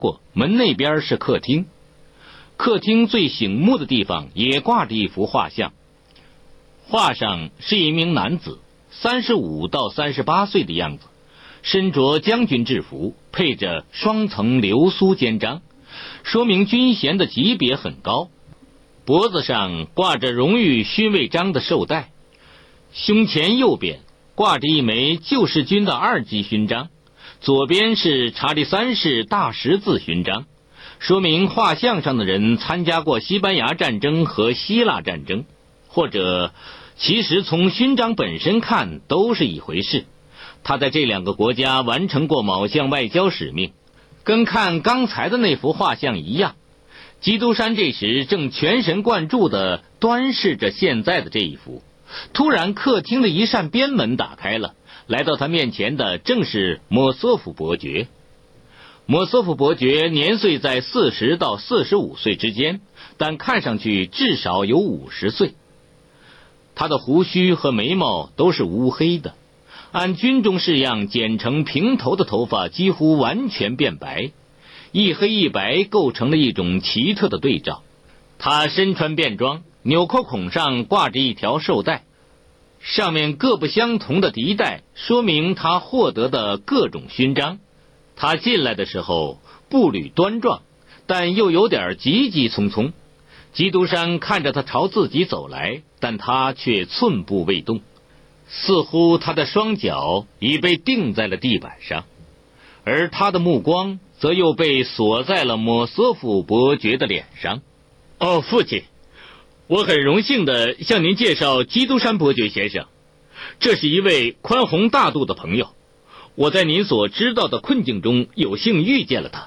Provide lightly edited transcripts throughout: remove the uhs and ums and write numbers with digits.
门那边是客厅，客厅最醒目的地方也挂着一幅画像，画上是一名男子，35到38岁的样子，身着将军制服，配着双层流苏肩章，说明军衔的级别很高。脖子上挂着荣誉勋位章的绶带，胸前右边挂着一枚救世军的2级勋章，左边是查理3世大十字勋章，说明画像上的人参加过西班牙战争和希腊战争，或者其实从勋章本身看都是一回事。他在这2个国家完成过某项外交使命，跟看刚才的那幅画像一样。基督山这时正全神贯注地端视着现在的这一幅，突然客厅的一扇边门打开了，来到他面前的正是摩索夫伯爵。摩索夫伯爵年岁在40到45岁之间，但看上去至少有50岁。他的胡须和眉毛都是乌黑的，按军中式样剪成平头的头发几乎完全变白，一黑一白构成了一种奇特的对照。他身穿便装，纽扣孔上挂着一条绶带，上面各不相同的敌带说明他获得的各种勋章。他进来的时候步履端庄，但又有点急急匆匆。基督山看着他朝自己走来，但他却寸步未动，似乎他的双脚已被钉在了地板上，而他的目光则又被锁在了摩索夫伯爵的脸上。父亲，我很荣幸地向您介绍基督山伯爵先生，这是一位宽宏大度的朋友，我在您所知道的困境中有幸遇见了他。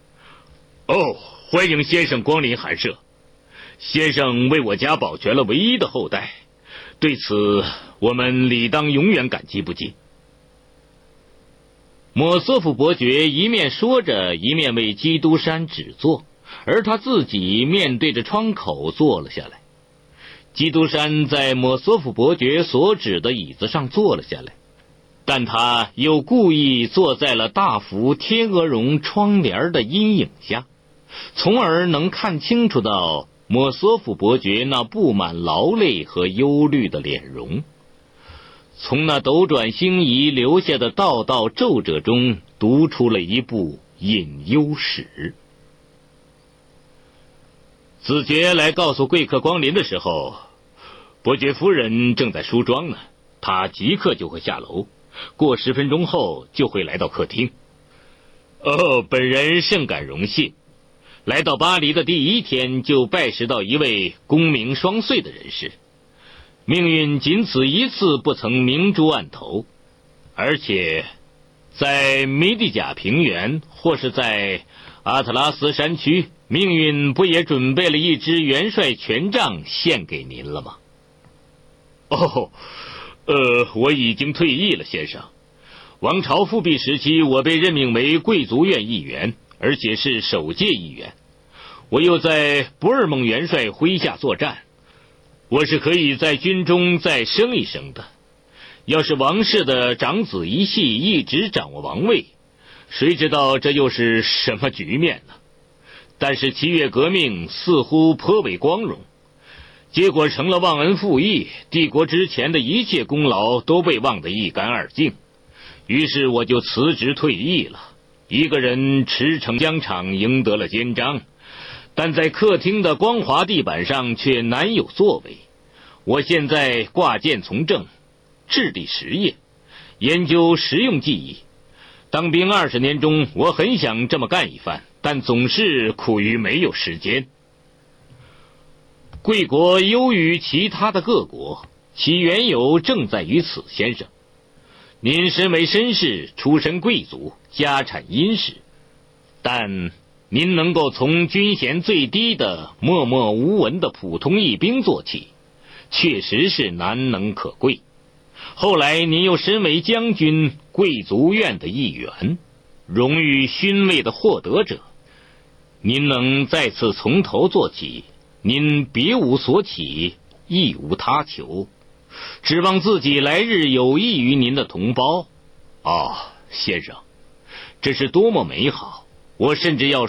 欢迎先生光临寒舍，先生为我家保全了唯一的后代，对此我们理当永远感激不尽。摩索夫伯爵一面说着，一面为基督山指坐，而他自己面对着窗口坐了下来。基督山在摩索夫伯爵所指的椅子上坐了下来，但他又故意坐在了大幅天鹅绒窗帘的阴影下，从而能看清楚到摩索夫伯爵那布满劳累和忧虑的脸容。从那斗转星移留下的道道皱褶中读出了一部隐忧史。子爵来告诉贵客光临的时候，伯爵夫人正在梳妆呢，她即刻就会下楼，过10分钟后就会来到客厅。本人甚感荣幸，来到巴黎的第1天就拜识到一位功名双遂的人士，命运仅此一次不曾明珠暗投，而且在梅地贾平原或是在阿特拉斯山区，命运不也准备了一支元帅权杖献给您了吗？我已经退役了，先生。王朝复辟时期，我被任命为贵族院议员，而且是首届议员。我又在博尔蒙元帅麾下作战，我是可以在军中再升一升的。要是王室的长子一系一直掌握王位，谁知道这又是什么局面呢？但是7月革命似乎颇为光荣，结果成了忘恩负义，帝国之前的一切功劳都被忘得一干二净。于是我就辞职退役了，一个人驰骋疆场，赢得了肩章，但在客厅的光滑地板上却难有作为。我现在挂剑从政，致力实业，研究实用技艺。当兵20年中，我很想这么干一番，但总是苦于没有时间。贵国优于其他的各国，其缘由正在于此，先生。您身为绅士，出身贵族，家产殷实，但您能够从军衔最低的默默无闻的普通义兵做起，确实是难能可贵。后来您又身为将军、贵族院的一员，荣誉勋位的获得者，您能再次从头做起，您别无所起，亦无他求，指望自己来日有益于您的同胞。先生，这是多么美好！我甚至要说